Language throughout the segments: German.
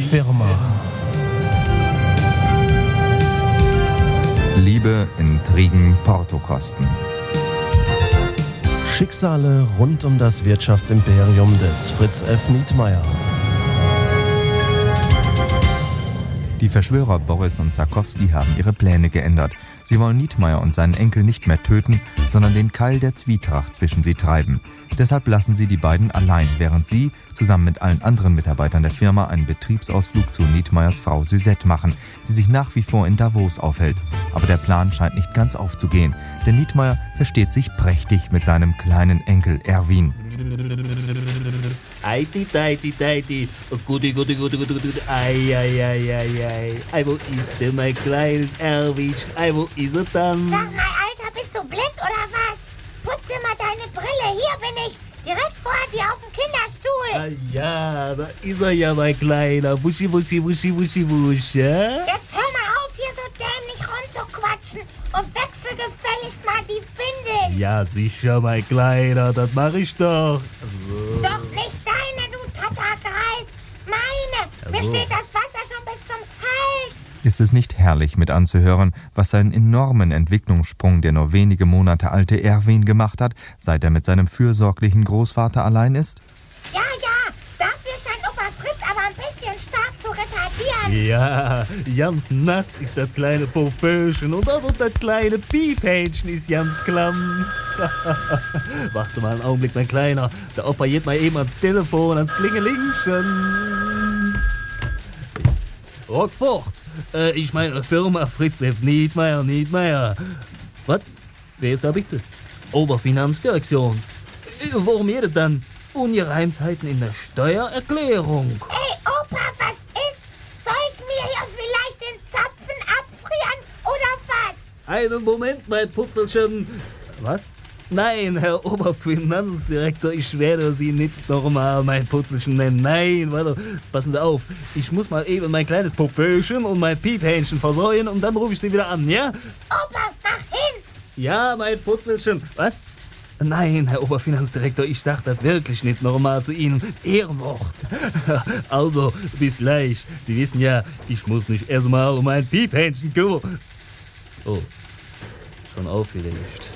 Firma. Liebe, Intrigen, Portokosten. Schicksale rund um das Wirtschaftsimperium des Fritz F. Nietmeyer. Die Verschwörer Boris und Sarkowski haben ihre Pläne geändert. Sie wollen Nietmeyer und seinen Enkel nicht mehr töten, sondern den Keil der Zwietracht zwischen sie treiben. Deshalb lassen sie die beiden allein, während sie zusammen mit allen anderen Mitarbeitern der Firma einen Betriebsausflug zu Nietmeyers Frau Suzette machen, die sich nach wie vor in Davos aufhält. Aber der Plan scheint nicht ganz aufzugehen, denn Nietmeyer versteht sich prächtig mit seinem kleinen Enkel Erwin. Eiti, teiti, teiti, guti, ei, wo ist denn mein kleines Erwinchen, wo ist er dann? Sag mal, Alter, bist du blind oder was? Putze mal deine Brille, hier bin ich, direkt vor dir auf dem Kinderstuhl. Ja, da ist er ja, mein Kleiner, wuschi, wusch, ja? Jetzt hör mal auf, hier so dämlich rumzuquatschen und wechsel gefälligst mal die Windeln. Ja, sicher, mein Kleiner, das mach ich doch. Doch nicht deine, du Tatterkreis, meine. Mir steht das Wasser schon bis zum Hals. Ist es nicht herrlich mit anzuhören, was seinen enormen Entwicklungssprung der nur wenige Monate alte Erwin gemacht hat, seit er mit seinem fürsorglichen Großvater allein ist? Ja, dafür scheint Opa Fritz aber ein bisschen stark zu retardieren. Ja, ganz nass ist das kleine Popöchen und auch das kleine Piephähnchen ist ganz klamm. Warte mal einen Augenblick, mein Kleiner. Der Opa geht mal eben ans Telefon, ans Klingelingchen. Rockfort. Ich meine Firma Fritz F. Nietmeyer. Was? Wer ist da bitte? Oberfinanzdirektion. Worum geht es dann? Ungereimtheiten in der Steuererklärung. Ey, Opa, was ist? Soll ich mir hier vielleicht den Zapfen abfrieren oder was? Einen Moment, mein Putzelchen. Was? Nein, Herr Oberfinanzdirektor, ich werde Sie nicht normal mein Putzelchen nennen. Nein, warte, passen Sie auf. Ich muss mal eben mein kleines Popöchen und mein Piephähnchen versäuen und dann rufe ich Sie wieder an, ja? Opa, mach hin! Ja, mein Putzelchen. Was? Nein, Herr Oberfinanzdirektor, ich sag das wirklich nicht normal zu Ihnen. Ehrenwort. Also, bis gleich. Sie wissen ja, ich muss mich erstmal um mein Piephähnchen kümmern. Oh, schon aufgelegt.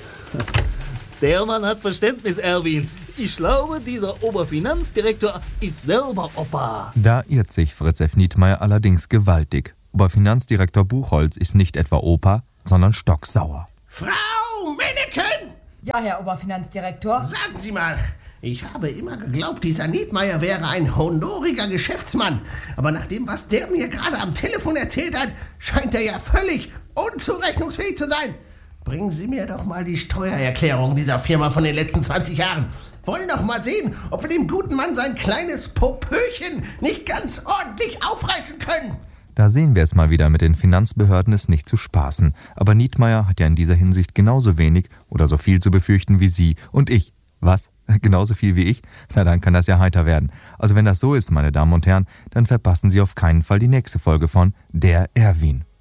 Der Mann hat Verständnis, Erwin. Ich glaube, dieser Oberfinanzdirektor ist selber Opa. Da irrt sich Fritz F. Nietmeyer allerdings gewaltig. Oberfinanzdirektor Buchholz ist nicht etwa Opa, sondern stocksauer. Frau Menneken! Ja, Herr Oberfinanzdirektor. Sagen Sie mal, ich habe immer geglaubt, dieser Nietmeyer wäre ein honoriger Geschäftsmann. Aber nach dem, was der mir gerade am Telefon erzählt hat, scheint er ja völlig unzurechnungsfähig zu sein. Bringen Sie mir doch mal die Steuererklärung dieser Firma von den letzten 20 Jahren. Wollen doch mal sehen, ob wir dem guten Mann sein kleines Popöchen nicht ganz ordentlich aufreißen können. Da sehen wir es mal wieder, mit den Finanzbehörden ist nicht zu spaßen. Aber Nietmeyer hat ja in dieser Hinsicht genauso wenig oder so viel zu befürchten wie Sie und ich. Was? Genauso viel wie ich? Na, dann kann das ja heiter werden. Also wenn das so ist, meine Damen und Herren, dann verpassen Sie auf keinen Fall die nächste Folge von Der Erwin.